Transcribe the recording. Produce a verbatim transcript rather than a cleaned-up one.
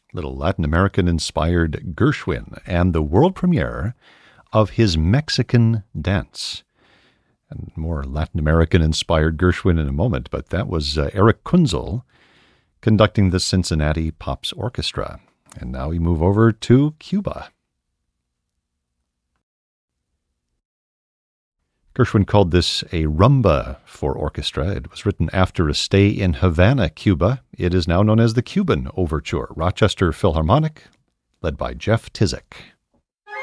little Latin American-inspired Gershwin, and the world premiere of his Mexican Dance. And more Latin American-inspired Gershwin in a moment, but that was uh, Eric Kunzel conducting the Cincinnati Pops Orchestra. And now we move over to Cuba. Gershwin called this a rumba for orchestra. It was written after a stay in Havana, Cuba. It is now known as the Cuban Overture, Rochester Philharmonic, led by Jeff Tizik.